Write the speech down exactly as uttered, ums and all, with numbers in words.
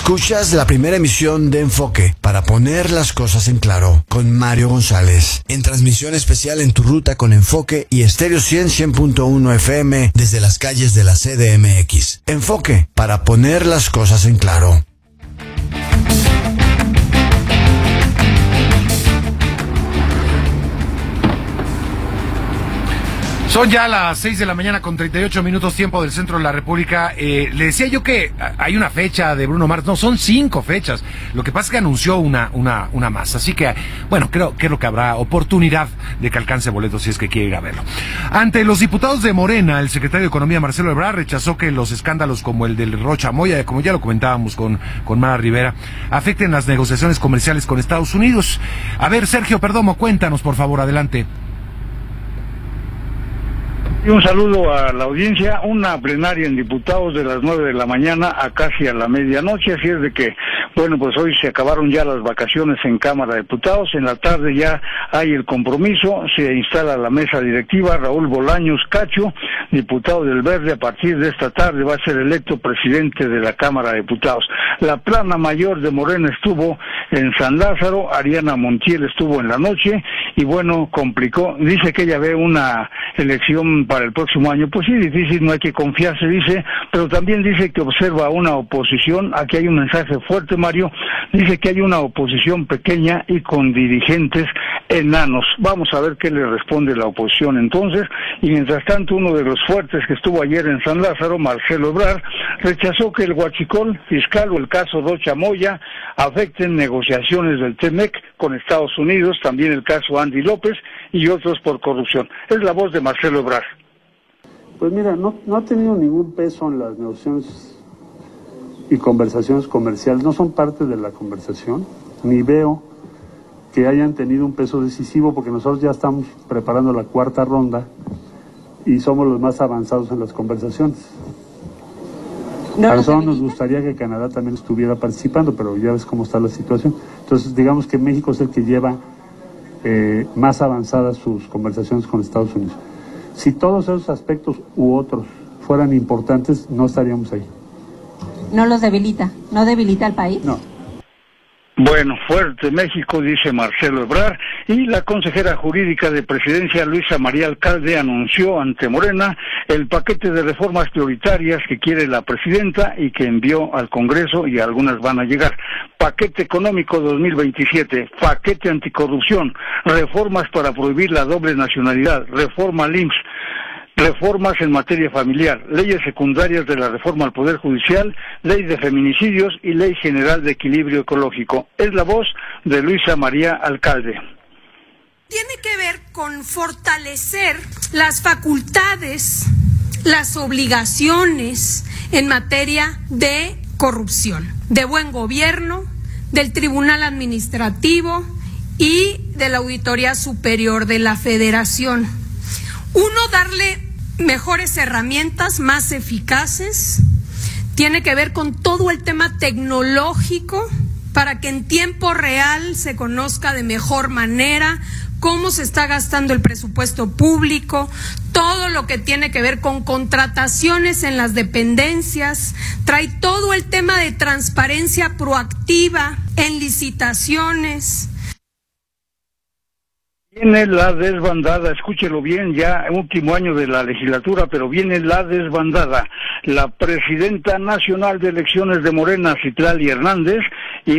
Escuchas la primera emisión de Enfoque para poner las cosas en claro con Mario González. En transmisión especial en tu ruta con Enfoque y Estéreo cien, cien punto uno F M desde las calles de la C D M X. Enfoque para poner las cosas en claro. Son ya las seis de la mañana con treinta y ocho minutos tiempo del centro de la República. Eh, le decía yo que hay una fecha de Bruno Mars. No, son cinco fechas. Lo que pasa es que anunció una una una más. Así que, bueno, creo, creo que habrá oportunidad de que alcance boletos si es que quiere ir a verlo. Ante los diputados de Morena, el secretario de Economía, Marcelo Ebrard, rechazó que los escándalos como el del Rocha Moya, como ya lo comentábamos con, con Mara Rivera, afecten las negociaciones comerciales con Estados Unidos. A ver, Sergio Perdomo, cuéntanos, por favor, adelante. Y un saludo a la audiencia. Una plenaria en diputados de las nueve de la mañana a casi a la medianoche, así es de que, bueno, pues hoy se acabaron ya las vacaciones en Cámara de Diputados. En la tarde ya hay el compromiso, se instala la mesa directiva. Raúl Bolaños Cacho, diputado del Verde, a partir de esta tarde va a ser electo presidente de la Cámara de Diputados. La plana mayor de Morena estuvo en San Lázaro, Ariana Montiel estuvo en la noche y bueno, complicó, dice que ella ve una elección para el próximo año, pues sí, difícil, no hay que confiarse, dice, pero también dice que observa una oposición. Aquí hay un mensaje fuerte, Mario, dice que hay una oposición pequeña y con dirigentes enanos. Vamos a ver qué le responde la oposición entonces, y mientras tanto uno de los fuertes que estuvo ayer en San Lázaro, Marcelo Ebrard, rechazó que el huachicol fiscal o el caso Rocha Moya afecten negociaciones del T-M E C con Estados Unidos, también el caso Andy López y otros por corrupción. Es la voz de Marcelo Ebrard. Pues mira, no, no ha tenido ningún peso en las negociaciones y conversaciones comerciales, no son parte de la conversación, ni veo que hayan tenido un peso decisivo porque nosotros ya estamos preparando la cuarta ronda y somos los más avanzados en las conversaciones. No, a nosotros nos gustaría que Canadá también estuviera participando, pero ya ves cómo está la situación. Entonces, digamos que México es el que lleva eh, más avanzadas sus conversaciones con Estados Unidos. Si todos esos aspectos u otros fueran importantes, no estaríamos ahí. ¿No los debilita? ¿No debilita al país? No. Bueno, fuerte México, dice Marcelo Ebrard, y la consejera jurídica de Presidencia, Luisa María Alcalde, anunció ante Morena el paquete de reformas prioritarias que quiere la presidenta y que envió al Congreso, y algunas van a llegar. Paquete económico dos mil veintisiete, paquete anticorrupción, reformas para prohibir la doble nacionalidad, reforma al I M S S, reformas en materia familiar, leyes secundarias de la reforma al Poder Judicial, ley de feminicidios y ley general de equilibrio ecológico. Es la voz de Luisa María Alcalde. Tiene que ver con fortalecer las facultades, las obligaciones en materia de corrupción, de buen gobierno, del Tribunal Administrativo y de la Auditoría Superior de la Federación. Uno, darle mejores herramientas, más eficaces. Tiene que ver con todo el tema tecnológico para que en tiempo real se conozca de mejor manera cómo se está gastando el presupuesto público, todo lo que tiene que ver con contrataciones en las dependencias, trae todo el tema de transparencia proactiva en licitaciones. Viene la desbandada, escúchelo bien, ya último año de la legislatura, pero viene la desbandada. La presidenta nacional de elecciones de Morena, Citlali Hernández,